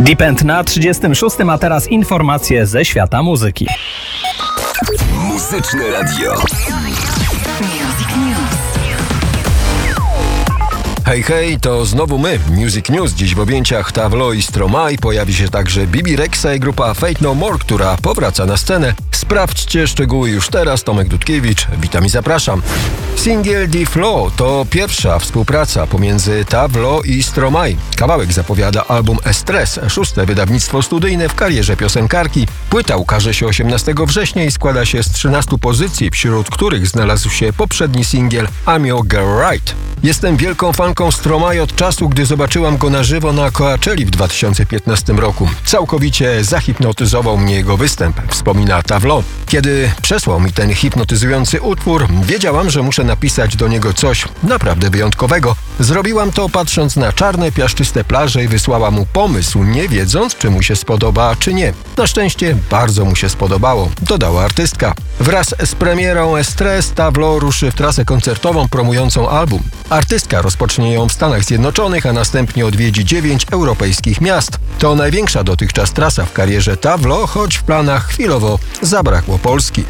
Depend na 36, a teraz informacje ze świata muzyki. Muzyczne Radio. Hej, hej, to znowu my, Music News. Dziś w objęciach Tavlo i Stromae pojawi się także Bibi Rexa i grupa Faith No More, która powraca na scenę. Sprawdźcie szczegóły już teraz. Tomek Dudkiewicz, witam i zapraszam. Singiel The Flow to pierwsza współpraca pomiędzy Tavlo i Stromae. Kawałek zapowiada album Estres, szóste wydawnictwo studyjne w karierze piosenkarki. Płyta ukaże się 18 września i składa się z 13 pozycji, wśród których znalazł się poprzedni singiel I'm Your Girl Right. Jestem wielką fanką Stromae od czasu, gdy zobaczyłam go na żywo na Coachelli w 2015 roku. Całkowicie zahipnotyzował mnie jego występ, wspomina Tavlo. Kiedy przesłał mi ten hipnotyzujący utwór, wiedziałam, że muszę napisać do niego coś naprawdę wyjątkowego. Zrobiłam to patrząc na czarne, piaszczyste plaże i wysłałam mu pomysł, nie wiedząc, czy mu się spodoba, czy nie. Na szczęście bardzo mu się spodobało, dodała artystka. Wraz z premierą Estres Tavlo ruszy w trasę koncertową promującą album. Artystka rozpocznie ją w Stanach Zjednoczonych, a następnie odwiedzi 9 europejskich miast. To największa dotychczas trasa w karierze Tavlo, choć w planach chwilowo zabrakło Polski.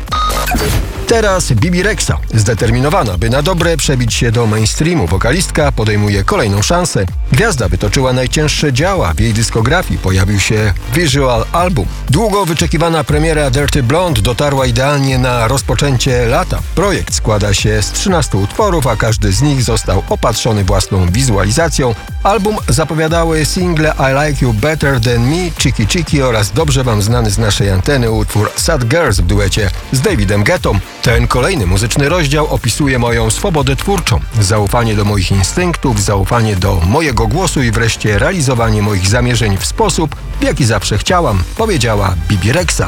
Teraz Bibi Rexa. Zdeterminowana, by na dobre przebić się do mainstreamu, wokalistka podejmuje kolejną szansę. Gwiazda wytoczyła najcięższe działa w jej dyskografii. Pojawił się Visual Album. Długo wyczekiwana premiera Dirty Blonde dotarła idealnie na rozpoczęcie lata. Projekt składa się z 13 utworów, a każdy z nich został opatrzony własną wizualizacją. Album zapowiadały single I Like You Better Than Me, Cheeky Cheeky oraz dobrze wam znany z naszej anteny utwór Sad Girls w duecie z Davidem Guettą. Ten kolejny muzyczny rozdział opisuje moją swobodę twórczą, zaufanie do moich instynktów, zaufanie do mojego głosu i wreszcie realizowanie moich zamierzeń w sposób, w jaki zawsze chciałam, powiedziała Bibi Rexa.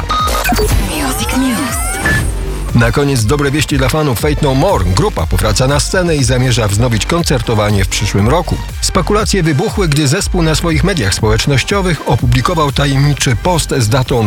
Music News. Na koniec dobre wieści dla fanów Faith No More. Grupa powraca na scenę i zamierza wznowić koncertowanie w przyszłym roku. Spekulacje wybuchły, gdy zespół na swoich mediach społecznościowych opublikował tajemniczy post z datą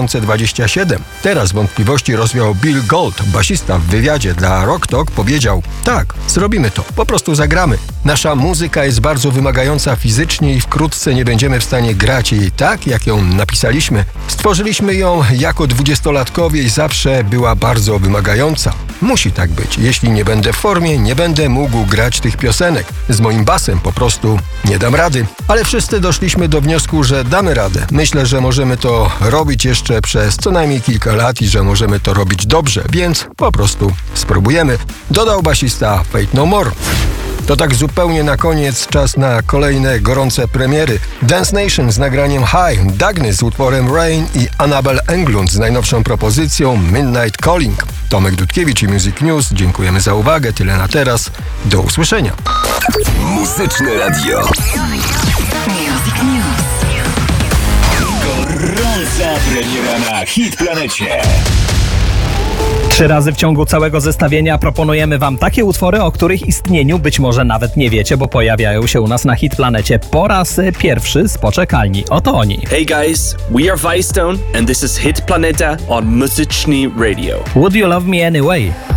2027. Teraz wątpliwości rozwiał Bill Gold, basista w wywiadzie dla Rock Talk powiedział: tak, zrobimy to, po prostu zagramy. Nasza muzyka jest bardzo wymagająca fizycznie i wkrótce nie będziemy w stanie grać jej tak, jak ją napisaliśmy. Stworzyliśmy ją jako 20-latkowie i zawsze była bardzo wymagająca. Musi tak być. Jeśli nie będę w formie, nie będę mógł grać tych piosenek. Z moim basem po prostu nie dam rady. Ale wszyscy doszliśmy do wniosku, że damy radę. Myślę, że możemy to robić jeszcze przez co najmniej kilka lat i że możemy to robić dobrze, więc po prostu spróbujemy, dodał basista Faith No More. To tak zupełnie na koniec czas na kolejne gorące premiery. Dance Nation z nagraniem High, Dagny z utworem Rain i Annabel Englund z najnowszą propozycją Midnight Calling. Tomek Dudkiewicz i Music News. Dziękujemy za uwagę. Tyle na teraz. Do usłyszenia. Muzyczne Radio. Music News. Gorąca premiera na Hit Planecie. 3 razy w ciągu całego zestawienia proponujemy wam takie utwory, o których istnieniu być może nawet nie wiecie, bo pojawiają się u nas na Hit Planecie po raz pierwszy z poczekalni. Oto oni. Hey guys, we are Vicestone and this is Hit Planeta on Muzyczny Radio. Would You Love Me Anyway?